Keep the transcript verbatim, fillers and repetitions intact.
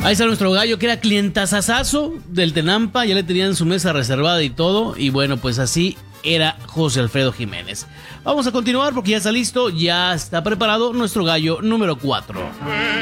Ahí está nuestro gallo, que era clientazazazo del Tenampa, ya le tenían su mesa reservada y todo, y bueno, pues así era José Alfredo Jiménez. Vamos a continuar porque ya está listo, ya está preparado nuestro gallo número cuatro.